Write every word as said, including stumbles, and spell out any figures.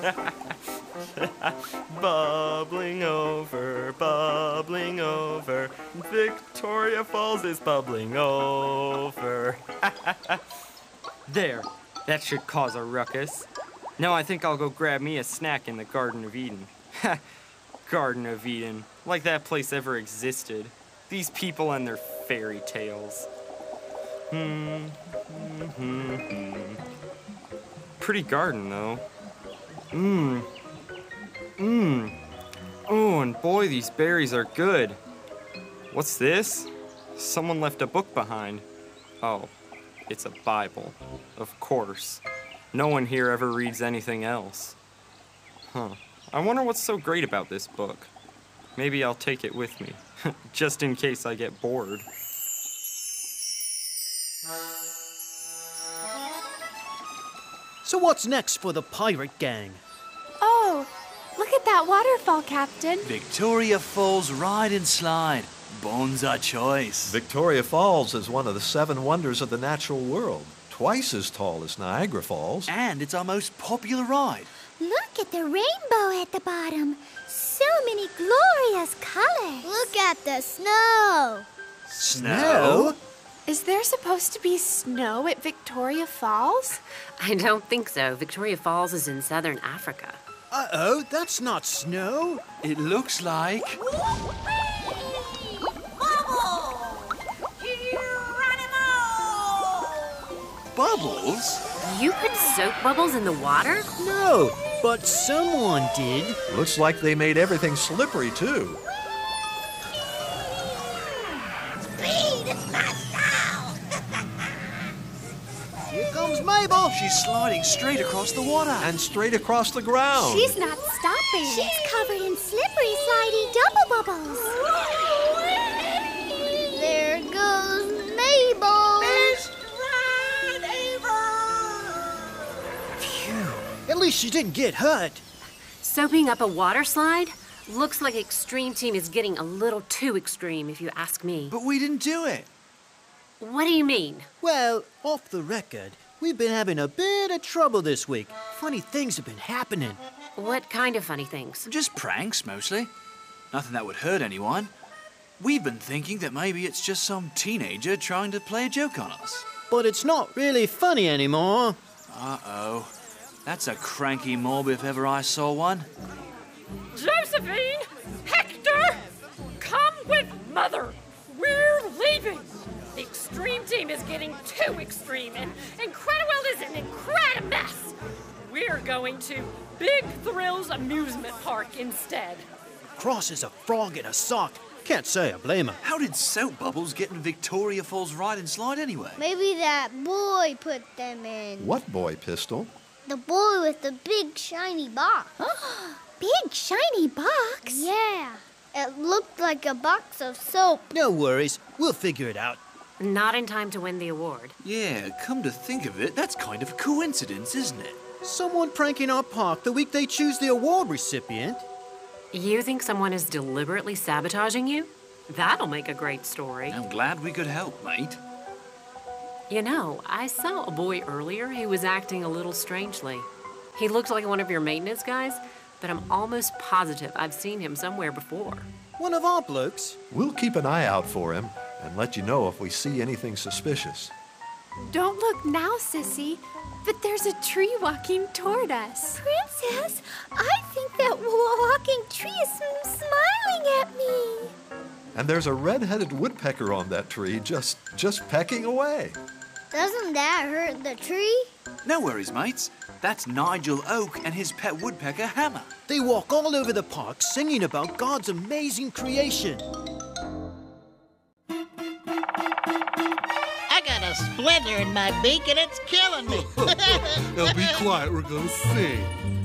Bubbling over, bubbling over. Victoria Falls is bubbling over. There, that should cause a ruckus. Now I think I'll go grab me a snack in the Garden of Eden. Garden of Eden, like that place ever existed. These people and their fairy tales. Hmm, hmm, hmm, hmm. Pretty garden, though. Mmm. Mmm. Oh, and boy, these berries are good. What's this? Someone left a book behind. Oh, it's a Bible. Of course. No one here ever reads anything else. Huh. I wonder what's so great about this book. Maybe I'll take it with me, just in case I get bored. So what's next for the pirate gang? Oh, look at that waterfall, Captain. Victoria Falls Ride and Slide. Bonza choice. Victoria Falls is one of the seven wonders of the natural world. Twice as tall as Niagara Falls. And it's our most popular ride. Look at the rainbow at the bottom. So many glorious colors. Look at the snow. Snow? Is there supposed to be snow at Victoria Falls? I don't think so. Victoria Falls is in southern Africa. Uh-oh, that's not snow. It looks like... Bubbles? You put soap bubbles in the water? No, but someone did. Looks like they made everything slippery, too. Speed, Master! Here comes Mabel. She's sliding straight across the water. And straight across the ground. She's not stopping. She's covered in slippery, slidey double bubbles. There goes Mabel. Best ride ever. Phew. At least she didn't get hurt. Soaping up a water slide? Looks like Extreme Team is getting a little too extreme, if you ask me. But we didn't do it. What do you mean? Well, off the record, we've been having a bit of trouble this week. Funny things have been happening. What kind of funny things? Just pranks, mostly. Nothing that would hurt anyone. We've been thinking that maybe it's just some teenager trying to play a joke on us. But it's not really funny anymore. Uh-oh. That's a cranky mob if ever I saw one. Josephine! Hector! Come with Mother! We're leaving! The Extreme Team is getting too extreme, and Incrediwell is an incredible mess! We're going to Big Thrills Amusement Park instead. Cross is a frog in a sock. Can't say I blame her. How did soap bubbles get in Victoria Falls Ride and Slide anyway? Maybe that boy put them in. What boy, Pistol? The boy with the big shiny box. Big shiny box? Yeah. It looked like a box of soap. No worries. We'll figure it out. Not in time to win the award. Yeah, come to think of it, that's kind of a coincidence, isn't it? Someone pranking our park the week they choose the award recipient. You think someone is deliberately sabotaging you? That'll make a great story. I'm glad we could help, mate. You know, I saw a boy earlier who was acting a little strangely. He looked like one of your maintenance guys, but I'm almost positive I've seen him somewhere before. One of our blokes. We'll keep an eye out for him and let you know if we see anything suspicious. Don't look now, Sissy, but there's a tree walking toward us. Princess, I think that walking tree is smiling at me. And there's a red-headed woodpecker on that tree just, just pecking away. Doesn't that hurt the tree? No worries, mates. That's Nigel Oak and his pet woodpecker, Hammer. They walk all over the park singing about God's amazing creation. I got a splinter in my beak and it's killing me. Now be quiet, we're gonna sing.